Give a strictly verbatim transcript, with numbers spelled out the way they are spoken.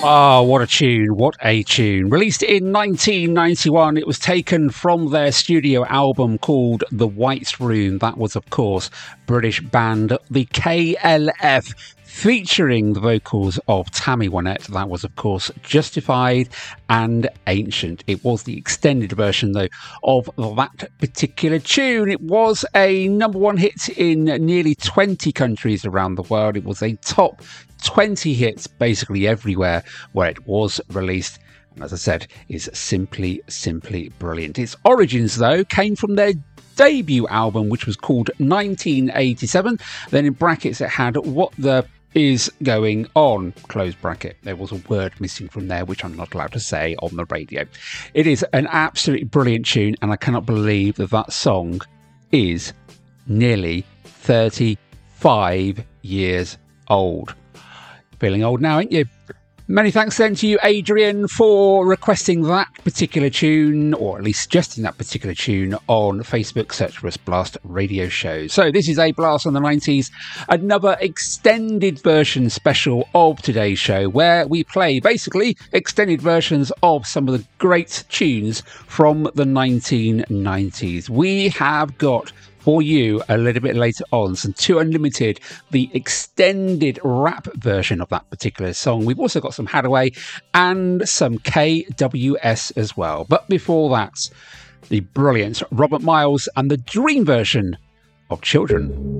Oh, what a tune. What a tune. Released in nineteen ninety-one, it was taken from their studio album called The White Room. That was, of course, British band The K L F, featuring the vocals of Tammy Wynette. That was, of course, Justified and Ancient. It was the extended version, though, of that particular tune. It was a number one hit in nearly twenty countries around the world. It was a top twenty hits basically everywhere where it was released. And as I said, is simply, simply brilliant. Its origins, though, came from their debut album, which was called nineteen eighty-seven. Then in brackets, it had What the Is Going On, close bracket. There was a word missing from there, which I'm not allowed to say on the radio. It is an absolutely brilliant tune, and I cannot believe that that song is nearly thirty-five years old. Feeling old now, ain't you? Many thanks then to you, Adrian, for requesting that particular tune, or at least suggesting that particular tune on Facebook. Search for us, Blast Radio Show. So this is a Blast on the nineties, another extended version special of today's show, where we play basically extended versions of some of the great tunes from the nineteen nineties. We have got for you a little bit later on some Two Unlimited, the extended rap version of that particular song. We've also got some Hadaway and some K W S as well. But before that, the brilliant Robert Miles and the Dream version of Children.